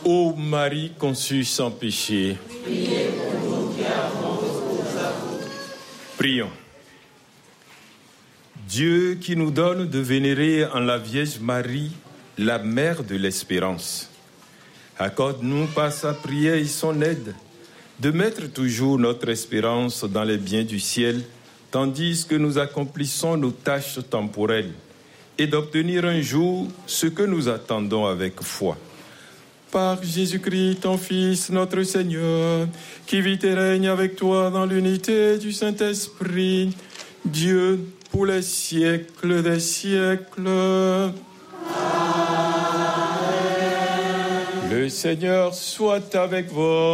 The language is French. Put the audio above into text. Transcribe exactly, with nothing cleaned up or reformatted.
Ô Marie conçue sans péché, Priez pour nous qui avons recours à vous. prions. Dieu qui nous donne de vénérer en la Vierge Marie, la mère de l'espérance, accorde-nous par sa prière et son aide de mettre toujours notre espérance dans les biens du ciel, tandis que nous accomplissons nos tâches temporelles, et d'obtenir un jour ce que nous attendons avec foi. Par Jésus-Christ, ton Fils, notre Seigneur, qui vit et règne avec toi dans l'unité du Saint-Esprit, Dieu, pour les siècles des siècles. Amen. Le Seigneur soit avec vous.